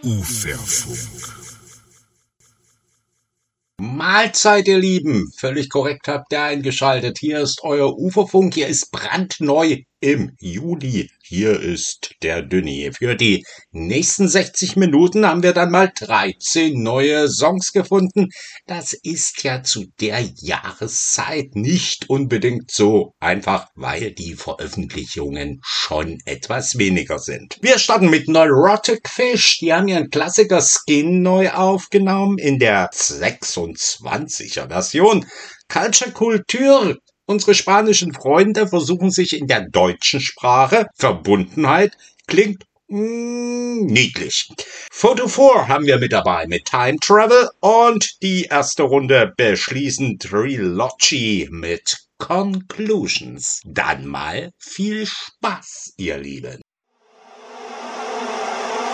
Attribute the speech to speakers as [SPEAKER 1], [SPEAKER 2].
[SPEAKER 1] Uferfunk.
[SPEAKER 2] Mahlzeit, ihr Lieben. Völlig korrekt habt ihr eingeschaltet. Hier ist euer Uferfunk. Hier ist brandneu im Juli. Hier ist der Dünni. Für die nächsten 60 Minuten haben wir dann mal 13 neue Songs gefunden. Das ist ja zu der Jahreszeit nicht unbedingt so einfach, weil die Veröffentlichungen schon etwas weniger sind. Wir starten mit Neurotic Fish. Die haben ihren Klassiker Skin neu aufgenommen in der 26er Version. Culture Kultur. Unsere spanischen Freunde versuchen sich in der deutschen Sprache. Verbundenheit klingt niedlich. Photo 4 haben wir mit dabei mit Time Travel und die erste Runde beschließen Trilogy mit Conclusions. Dann mal viel Spaß, ihr Lieben.